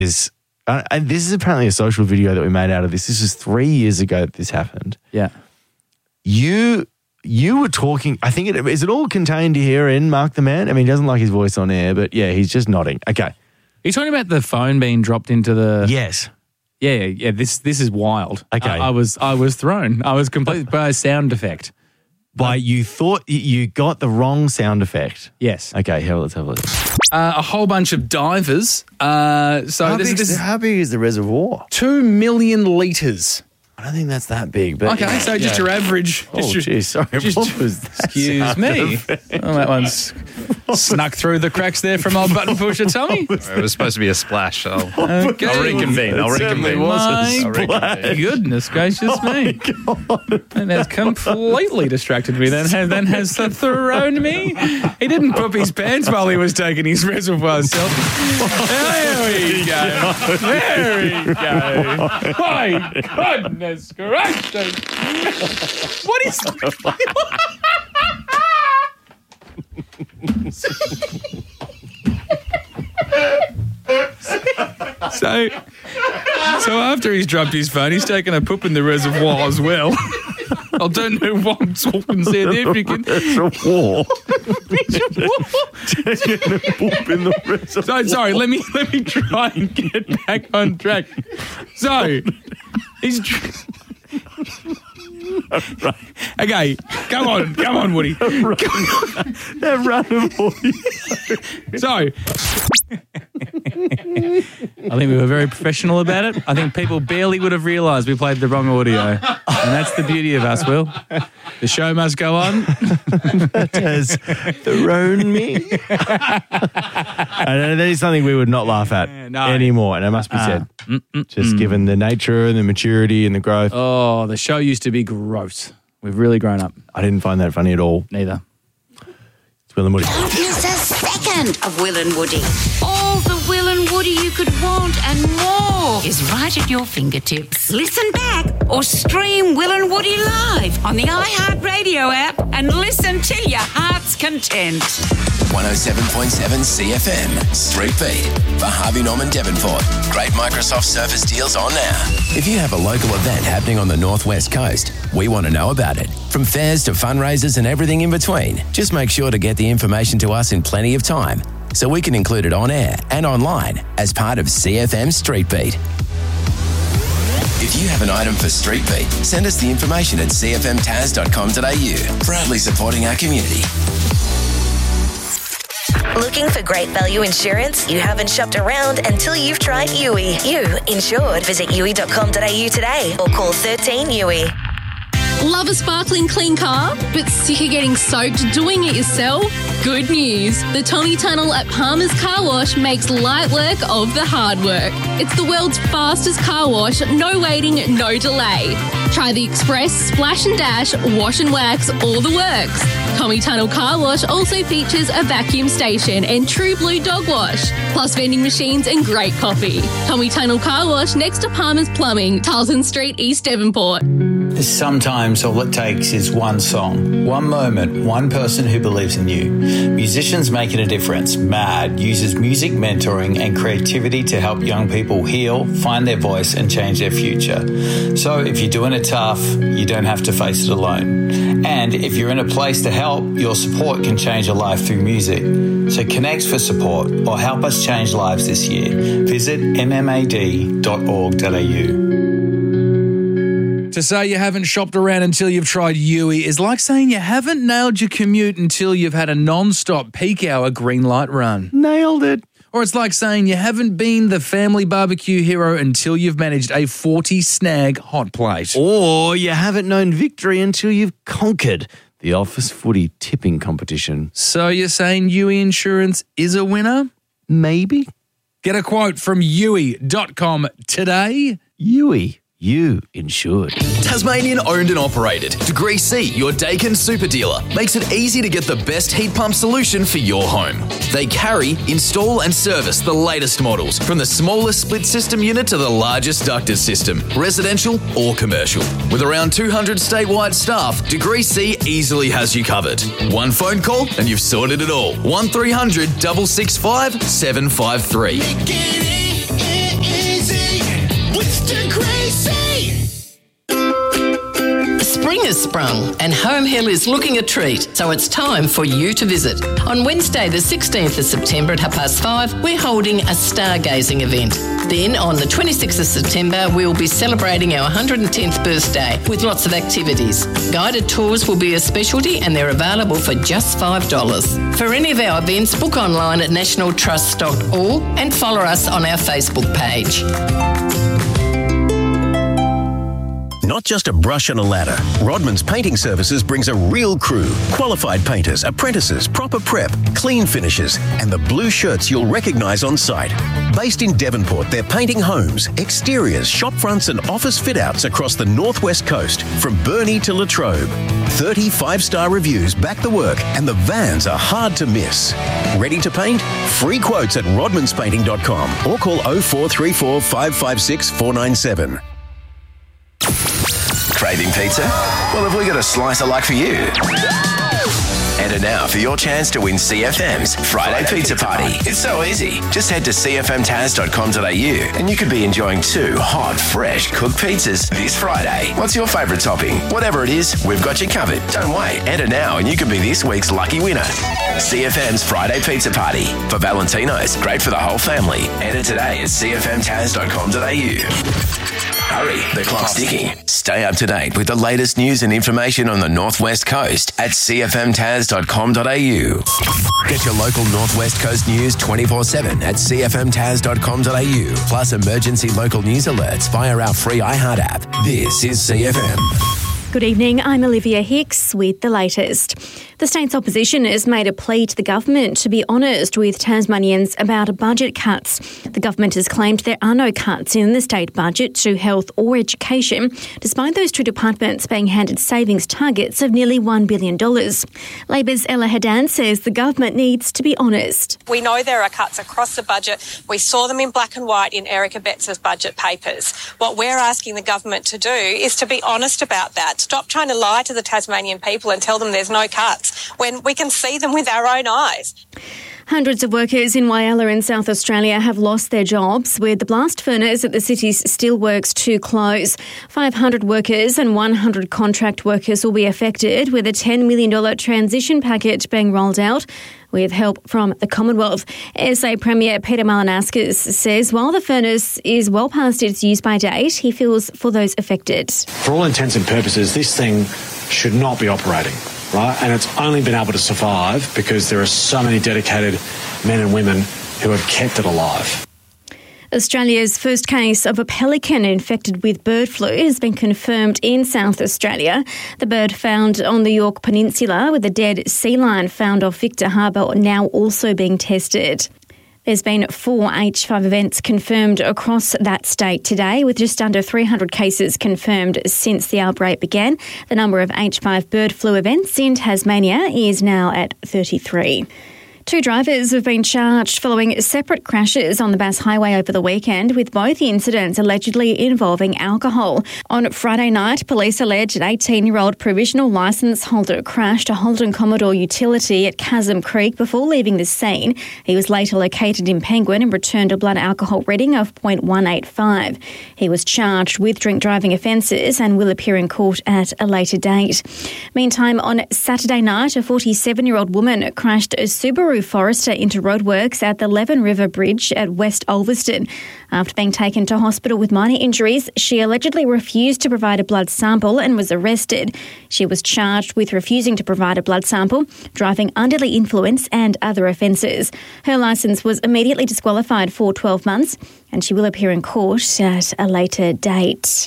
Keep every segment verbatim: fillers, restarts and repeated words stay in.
is, uh, and this is apparently a social video that we made out of this. This was three years ago that this happened. Yeah. You you were talking, I think, it, is it all contained here in Mark the Man? I mean, he doesn't like his voice on air, but yeah, he's just nodding. Okay. Are you talking about the phone being dropped into the... Yes. Yeah, yeah, yeah. This this is wild. Okay. I, I was I was thrown. I was completely by a sound effect. By you thought you got the wrong sound effect. Yes. Okay, here, let's have a look. Uh, a whole bunch of divers. Uh, so How, this, big, this is how big is the reservoir? two million litres. I don't think that's that big. But Okay, so just yeah. your average. Oh, Just your, geez, sorry. just- What was that excuse sound me. effect? Oh, that one's snuck through the cracks there from old button pusher Tommy. It was supposed to be a splash. I'll, Okay. I'll reconvene. I'll It certainly reconvene. was a My I'll reconvene. goodness gracious me. And has completely distracted me. Then has, then has thrown me. He didn't poop his pants while he was taking his reservoir selfie. There we go. There we go. My goodness gracious. What is... So, so after he's dropped his phone, he's taken a poop in the reservoir as well. I don't know what I'm talking there. There, if you can. Reservoir. Taking a poop in the reservoir. So sorry. Let me let me try and get back on track. So he's. Tr- Okay, come on, come on, Woody. They're running for you. So, I think we were very professional about it. I think people barely would have realised we played the wrong audio. And that's the beauty of us, Will. The show must go on. That has thrown me. And that is something we would not laugh at No. anymore, and it must be said. Just given the nature and the maturity and the growth. Oh, the show used to be gross. We've really grown up. I didn't find that funny at all. Neither. It's Will and Woody. Don't miss a second of Will and Woody. All the Will and Woody you could want and more is right at your fingertips. Listen back or stream Will and Woody live on the iHeartRadio app and listen till your heart's content. one oh seven point seven C F M, Street Beat, for Harvey Norman Devonport. Great Microsoft Surface deals on now. If you have a local event happening on the Northwest Coast, we want to know about it. From fairs to fundraisers and everything in between, just make sure to get the information to us in plenty of time so we can include it on air and online as part of C F M Street Beat. If you have an item for Street Beat, send us the information at c f m taz dot com dot a u. Proudly supporting our community. Looking for great value insurance? You haven't shopped around until you've tried U I. You insured. Visit u i dot com dot a u today or call thirteen U I. Love a sparkling clean car, but sick of getting soaked doing it yourself? Good news. The Tommy Tunnel at Palmer's Car Wash makes light work of the hard work. It's the world's fastest car wash, no waiting, no delay. Try the Express, Splash and Dash, Wash and Wax, all the works. Tommy Tunnel Car Wash also features a vacuum station and True Blue Dog Wash, plus vending machines and great coffee. Tommy Tunnel Car Wash next to Palmer's Plumbing, Tarleton Street, East Devonport. Sometimes all it takes is one song, one moment, one person who believes in you. Musicians Making a Difference, MAD, uses music mentoring and creativity to help young people heal, find their voice and change their future. So if you're doing it tough, you don't have to face it alone. And if you're in a place to help, your support can change a life through music. So connect for support or help us change lives this year. Visit m m a d dot org dot a u. To say you haven't shopped around until you've tried U I is like saying you haven't nailed your commute until you've had a non-stop peak hour green light run. Nailed it. Or it's like saying you haven't been the family barbecue hero until you've managed a forty snag hot plate. Or you haven't known victory until you've conquered the office footy tipping competition. So you're saying U I Insurance is a winner? Maybe. Get a quote from U I dot com today. U I. You insured. Tasmanian owned and operated. Degree C, your Dakin super dealer, makes it easy to get the best heat pump solution for your home. They carry, install and service the latest models, from the smallest split system unit to the largest ducted system, residential or commercial. With around two hundred statewide staff, Degree C easily has you covered. One phone call and you've sorted it all. one three hundred, six six five, seven five three. C! Spring has sprung and Home Hill is looking a treat, so it's time for you to visit. On Wednesday the sixteenth of September at half past five, we're holding a stargazing event. Then on the twenty-sixth of September, we'll be celebrating our one hundred tenth birthday with lots of activities. Guided tours will be a specialty and they're available for just five dollars. For any of our events, book online at national trust dot org and follow us on our Facebook page. Not just a brush and a ladder. Rodman's Painting Services brings a real crew. Qualified painters, apprentices, proper prep, clean finishes, and the blue shirts you'll recognise on site. Based in Devonport, they're painting homes, exteriors, shop fronts and office fit-outs across the northwest coast, from Burnie to Latrobe. thirty five-star reviews back the work, and the vans are hard to miss. Ready to paint? Free quotes at rodmans painting dot com or call oh four three four, five five six, four nine seven. Craving pizza? Well, have we got a slice of luck for you? Enter now for your chance to win C F M's Friday, Friday Pizza, Pizza Party. Party. It's so easy. Just head to c f m taz dot com dot a u and you could be enjoying two hot, fresh cooked pizzas this Friday. What's your favourite topping? Whatever it is, we've got you covered. Don't wait. Enter now and you could be this week's lucky winner. C F M's Friday Pizza Party. For Valentino's, great for the whole family. Enter today at c f m taz dot com dot a u. Hurry, the clock's ticking. Stay up to date with the latest news and information on the Northwest Coast at c f m taz dot com dot a u. Get your local Northwest Coast news twenty-four seven at c f m taz dot com dot a u. Plus emergency local news alerts via our free iHeart app. This is C F M. Good evening, I'm Olivia Hicks with the latest. The state's opposition has made a plea to the government to be honest with Tasmanians about budget cuts. The government has claimed there are no cuts in the state budget to health or education, despite those two departments being handed savings targets of nearly one billion dollars. Labor's Ella Hadan says the government needs to be honest. We know there are cuts across the budget. We saw them in black and white in Erica Betts's budget papers. What we're asking the government to do is to be honest about that. Stop trying to lie to the Tasmanian people and tell them there's no cuts when we can see them with our own eyes. Hundreds of workers in Whyalla in South Australia have lost their jobs with the blast furnace at the city's steelworks to close. five hundred workers and one hundred contract workers will be affected, with a ten million dollars transition package being rolled out with help from the Commonwealth. S A Premier Peter Malinauskas says while the furnace is well past its use-by date, he feels for those affected. For all intents and purposes, this thing should not be operating, right? And it's only been able to survive because there are so many dedicated men and women who have kept it alive. Australia's first case of a pelican infected with bird flu has been confirmed in South Australia. The bird found on the Yorke Peninsula, with a dead sea lion found off Victor Harbour now also being tested. There's been four H five events confirmed across that state today, with just under three hundred cases confirmed since the outbreak began. The number of H five bird flu events in Tasmania is now at thirty-three. Two drivers have been charged following separate crashes on the Bass Highway over the weekend, with both incidents allegedly involving alcohol. On Friday night, police allege an eighteen-year-old provisional licence holder crashed a Holden Commodore utility at Chasm Creek before leaving the scene. He was later located in Penguin and returned a blood alcohol reading of point one eight five. He was charged with drink driving offences and will appear in court at a later date. Meantime, on Saturday night, a forty-seven-year-old woman crashed a Subaru Forester into roadworks at the Leven River Bridge at West Ulverston. After being taken to hospital with minor injuries, she allegedly refused to provide a blood sample and was arrested. She was charged with refusing to provide a blood sample, driving under the influence and other offences. Her licence was immediately disqualified for twelve months and she will appear in court at a later date.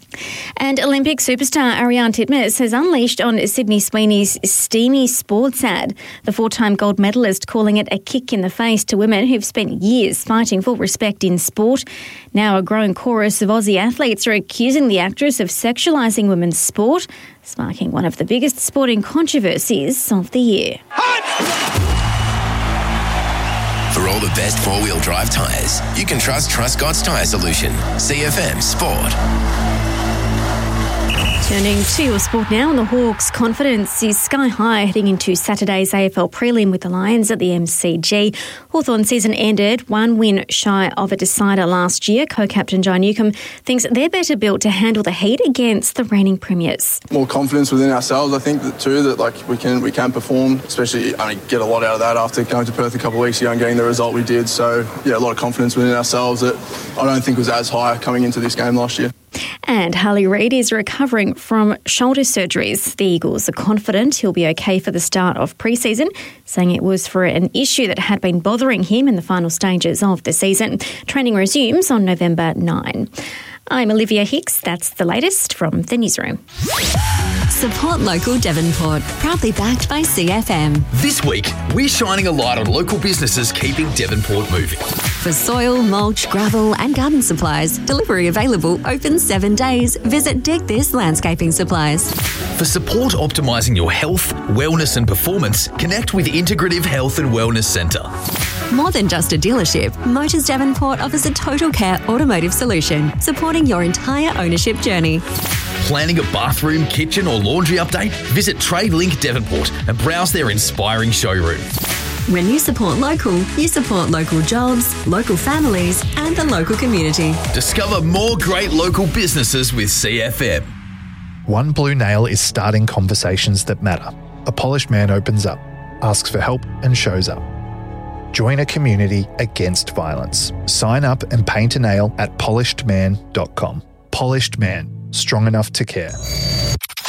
And Olympic superstar Ariarne Titmus has unleashed on Sydney Sweeney's steamy sports ad. The four-time gold medalist calling it a kick in the face to women who've spent years fighting for respect in sport. Now a growing chorus of Aussie athletes are accusing the actress of sexualising women's sport, sparking one of the biggest sporting controversies of the year. For all the best four-wheel drive tyres, you can trust Truscott's Tyre Solution. C F M Sport. Turning to your sport now, and the Hawks' confidence is sky high heading into Saturday's A F L prelim with the Lions at the M C G. Hawthorn's season ended one win shy of a decider last year. Co-captain Jai Newcombe thinks they're better built to handle the heat against the reigning premiers. More confidence within ourselves, I think, that too, that like we can we can perform, especially I mean, get a lot out of that after going to Perth a couple of weeks ago and getting the result we did. So yeah, a lot of confidence within ourselves that I don't think was as high coming into this game last year. And Harley Reid is recovering from shoulder surgeries. The Eagles are confident he'll be okay for the start of pre-season, saying it was for an issue that had been bothering him in the final stages of the season. Training resumes on November ninth. I'm Olivia Hicks. That's the latest from the newsroom. Support local Devonport, proudly backed by C F M. This week, we're shining a light on local businesses keeping Devonport moving. For soil, mulch, gravel and garden supplies, delivery available, open seven days. Visit Dig This Landscaping Supplies. For support optimising your health, wellness and performance, connect with Integrative Health and Wellness Centre. More than just a dealership, Motors Devonport offers a total care automotive solution, supporting your entire ownership journey. Planning a bathroom, kitchen or laundry update? Visit TradeLink Devonport and browse their inspiring showroom. When you support local, you support local jobs, local families and the local community. Discover more great local businesses with C F M. One Blue Nail is starting conversations that matter. A polished man opens up, asks for help and shows up. Join a community against violence. Sign up and paint a nail at polished man dot com. Polished Man, strong enough to care.